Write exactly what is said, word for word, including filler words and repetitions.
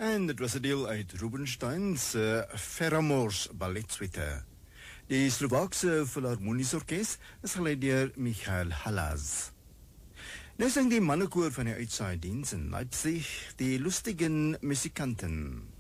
En dit was 'n deel uit Rubinstein se Feramors balletsuite. Die Slovaakse Philharmoniese Orkees is gelei deur Michael Halas. Nou sing die mannekoor van die uitsaaidiens in Leipzig die Lustigen Musikanten.